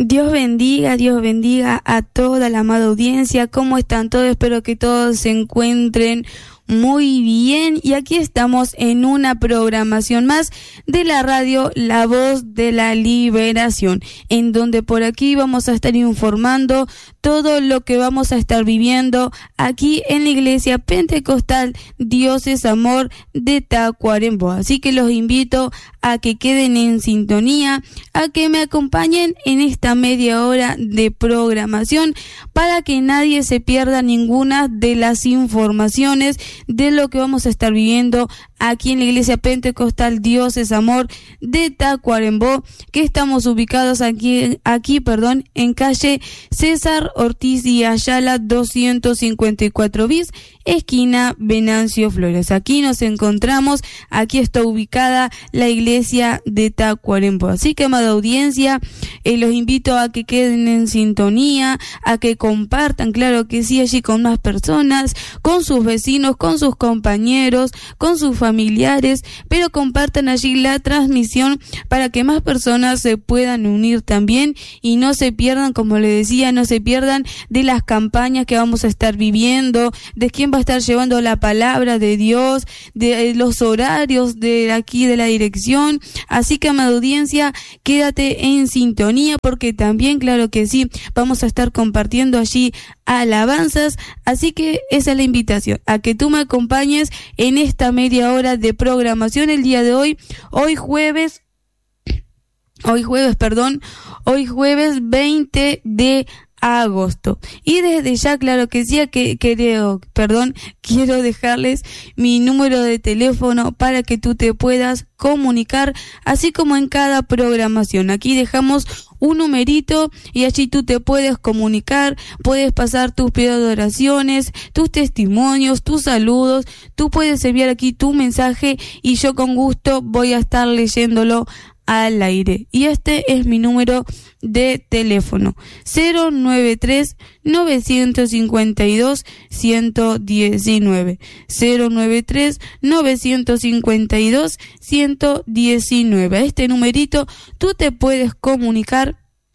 Dios bendiga a toda la amada audiencia. ¿Cómo están todos? Espero que todos se encuentren muy bien. Y aquí estamos en una programación más de la radio La Voz de la Liberación, en donde por aquí vamos a estar informando todo lo que vamos a estar viviendo aquí en la Iglesia Pentecostal Dios es Amor de Tacuarembó. Así que los invito a que queden en sintonía, a que me acompañen en esta media hora de programación para que nadie se pierda ninguna de las informaciones de lo que vamos a estar viviendo aquí en la Iglesia Pentecostal Dios es Amor de Tacuarembó, que estamos ubicados aquí, en calle César Ortiz y Ayala 254 bis, esquina Venancio Flores. Aquí nos encontramos, aquí está ubicada la Iglesia de Tacuarembó. Así que, amada audiencia, los invito a que queden en sintonía, a que compartan, claro que sí, allí con más personas, con sus vecinos, con sus compañeros, con sus familiares, pero compartan allí la transmisión para que más personas se puedan unir también y no se pierdan, como les decía, no se pierdan de las campañas que vamos a estar viviendo, de quién va a estar llevando la palabra de Dios, de los horarios de aquí de la dirección. Así que, amada audiencia, quédate en sintonía porque también, claro que sí, vamos a estar compartiendo allí alabanzas. Así que esa es la invitación, a que tú me acompañes en esta media hora de programación el día de hoy, hoy jueves 20 de agosto. Y desde ya, claro que sí, quiero dejarles mi número de teléfono para que tú te puedas comunicar, así como en cada programación. Aquí dejamos un numerito y allí tú te puedes comunicar, puedes pasar tus pedidos de oraciones, tus testimonios, tus saludos, tú puedes enviar aquí tu mensaje y yo con gusto voy a estar leyéndolo al aire. Y este es mi número de teléfono: 093-952-119, 093-952-119. A este numerito tú te puedes comunicar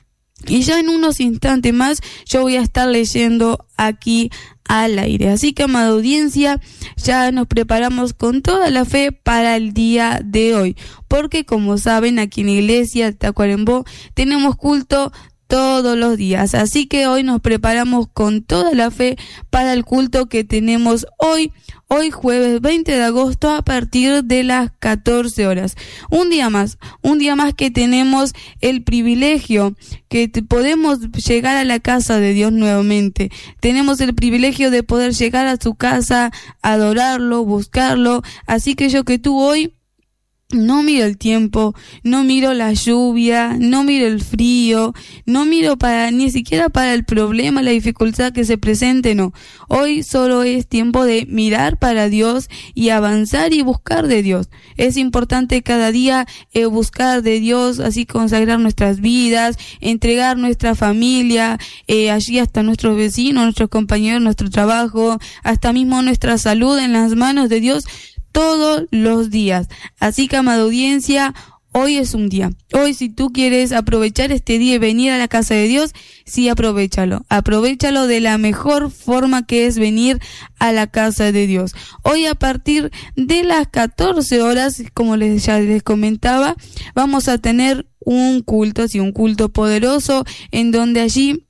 y ya en unos instantes más yo voy a estar leyendo aquí al aire. Así que, amada audiencia, ya nos preparamos con toda la fe para el día de hoy, porque como saben, aquí en la Iglesia de Tacuarembó tenemos culto todos los días, así que hoy nos preparamos con toda la fe para el culto que tenemos hoy jueves 20 de agosto a partir de las 14 horas. Un día más que tenemos el privilegio que podemos llegar a la casa de Dios nuevamente. Tenemos el privilegio de poder llegar a su casa, adorarlo, buscarlo. Así que tú hoy no miro el tiempo, no miro la lluvia, no miro el frío, no miro ni siquiera para el problema, la dificultad que se presente, no. Hoy solo es tiempo de mirar para Dios y avanzar y buscar de Dios. Es importante cada día buscar de Dios, así consagrar nuestras vidas, entregar nuestra familia, allí hasta nuestros vecinos, nuestros compañeros, nuestro trabajo, hasta mismo nuestra salud en las manos de Dios todos los días. Así que, amada audiencia, hoy es un día. Hoy, si tú quieres aprovechar este día y venir a la casa de Dios, sí, aprovéchalo de la mejor forma, que es venir a la casa de Dios. Hoy a partir de las 14 horas, como ya les comentaba, vamos a tener un culto poderoso, en donde allí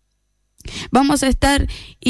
vamos a estar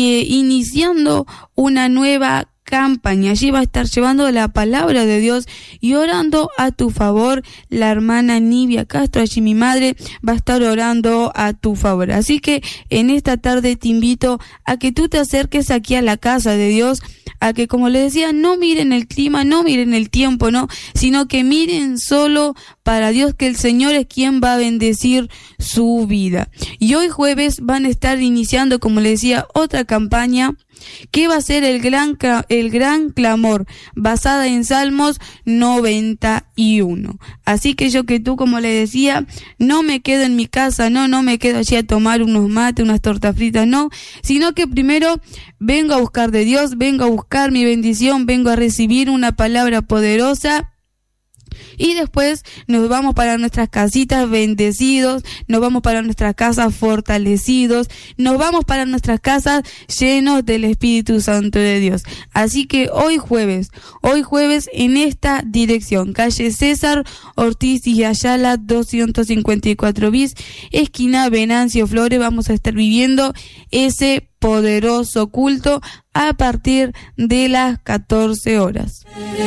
iniciando una nueva campaña. Allí va a estar llevando la palabra de Dios y orando a tu favor la hermana Nivia Castro. Allí mi madre va a estar orando a tu favor. Así que en esta tarde te invito a que tú te acerques aquí a la casa de Dios, a que, como les decía, no miren el clima, no miren el tiempo, no, sino que miren solo para Dios, que el Señor es quien va a bendecir su vida. Y hoy jueves van a estar iniciando, como les decía, otra campaña que va a ser el gran clamor, basada en Salmos 91. Así que tú, como le decía, no me quedo en mi casa, no me quedo allí a tomar unos mates, unas tortas fritas, no, sino que primero vengo a buscar de Dios, vengo a buscar mi bendición, vengo a recibir una palabra poderosa. Y después nos vamos para nuestras casitas bendecidos, nos vamos para nuestras casas fortalecidos, nos vamos para nuestras casas llenos del Espíritu Santo de Dios. Así que hoy jueves en esta dirección, calle César Ortiz y Ayala 254 bis, esquina Venancio Flores, vamos a estar viviendo ese poderoso culto a partir de las 14 horas.